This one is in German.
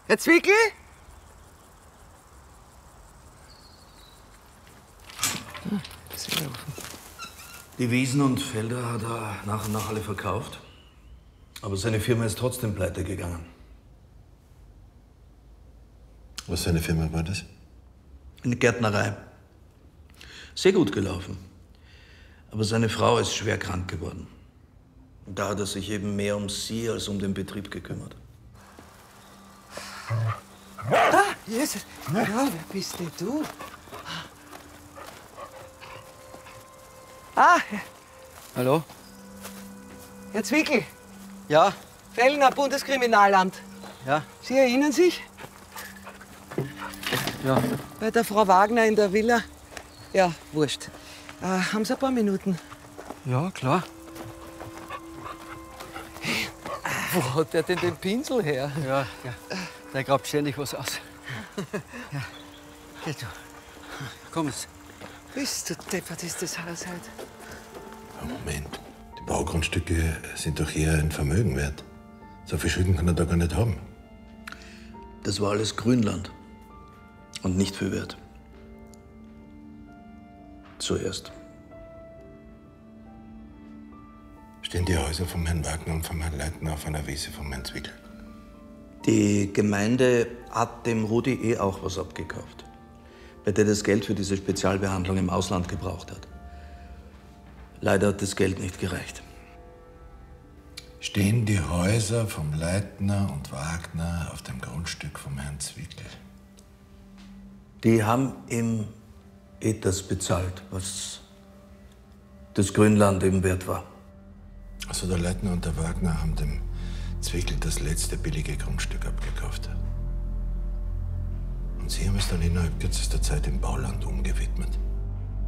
Herr Zwickel? Sehr offen. Die Wiesen und Felder hat er nach und nach alle verkauft. Aber seine Firma ist trotzdem pleite gegangen. Was für eine Firma war das? Eine Gärtnerei. Sehr gut gelaufen. Aber seine Frau ist schwer krank geworden. Und da hat er sich eben mehr um sie als um den Betrieb gekümmert. Ah, Jesus. Ja, wer bist denn du? Ah, Hallo? Herr Zwickel, Ja? Fellner Bundeskriminalamt. Ja? Sie erinnern sich? Ja. Bei der Frau Wagner in der Villa? Ja, wurscht. Haben Sie ein paar Minuten? Ja, klar. Wo hat der denn den Pinsel her? Ja. Der grabt ständig was aus. Ja. Geh du. Komm jetzt. Bist du deppert, ist das Haus halt. Moment. Die Baugrundstücke sind doch eher ein Vermögen wert. So viel Schulden kann er da gar nicht haben. Das war alles Grünland. Und nicht viel wert. Zuerst. Stehen die Häuser vom Herrn Wagner und vom Herrn Leitner auf einer Wiese vom Herrn Zwickel? Die Gemeinde hat dem Rudi auch was abgekauft, bei der das Geld für diese Spezialbehandlung im Ausland gebraucht hat. Leider hat das Geld nicht gereicht. Stehen die Häuser vom Leitner und Wagner auf dem Grundstück vom Herrn Zwickel? Die haben ihm das bezahlt, was das Grünland eben wert war. Also der Leitner und der Wagner haben dem Zwickel das letzte billige Grundstück abgekauft. Und Sie haben es dann innerhalb kürzester Zeit im Bauland umgewidmet.